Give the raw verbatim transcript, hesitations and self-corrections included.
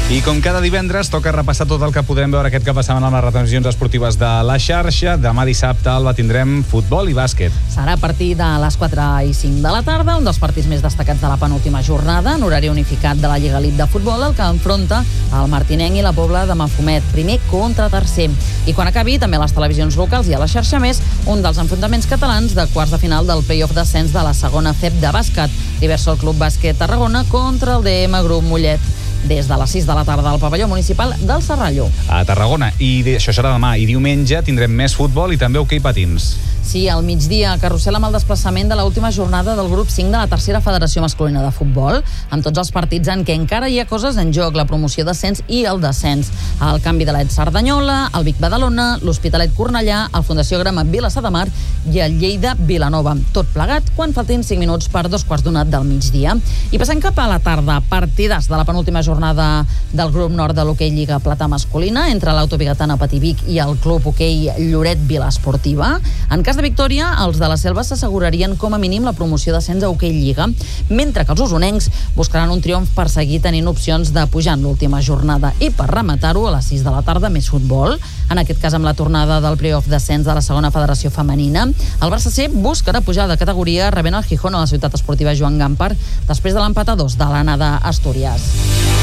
I com cada divendres toca repassar tot el que podrem veure aquest cap de setmana en les retransmissions esportives de la xarxa. Demà dissabte, Alba, tindrem futbol i bàsquet. Serà a partir de les quatre i cinc de la tarda, un dels partits més destacats de la penúltima jornada, en horari unificat de la Lliga Elite de Futbol, el que enfronta el Martinenc i la Pobla de Mafumet, primer contra tercer. I quan acabi, també a les televisions locals i a la xarxa més, un dels enfrontaments catalans de quarts de final del play-off d'ascens de la segona F E B de bàsquet. Diversol Club Bàsquet Tarragona contra el D M Grup Mollet, des de les sis de la tarda al pavelló municipal del Serrallo. A Tarragona, i això serà demà, i diumenge tindrem més futbol i també hoquei patins. Sí, al migdia, carrusel amb el desplaçament de l'última jornada del grup cinc de la tercera federació masculina de futbol, amb tots els partits en què encara hi ha coses en joc, la promoció d'ascens i el descens. El canvi de l'Ed Cerdanyola, el Vic Badalona, l'Hospitalet Cornellà, el Fundació Grama Vilassar de Mar i el Lleida Vilanova. Tot plegat quan faltin cinc minuts per dos quarts d'una del migdia. I passem cap a la tarda, partidars de la penúltima jornada del grup nord de l'hoquei Lliga Plata masculina entre l'Autobigatana Pativic i el Club Hoquei Lloret Vila Esportiva. En cas de victòria, els de la Selva s'assegurarien com a mínim la promoció d'ascens a hoquei Lliga, mentre que els usonencs buscaran un triomf per seguir tenint opcions de pujar en l'última jornada. I per rematar-ho, a les sis de la tarda, més futbol, en aquest cas amb la tornada del play-off d'ascens de la segona federació femenina. El Barça C buscarà pujar de categoria rebent el Gijón a la ciutat esportiva Joan Gampar després de l'empat a dos de l'Anada Astúries.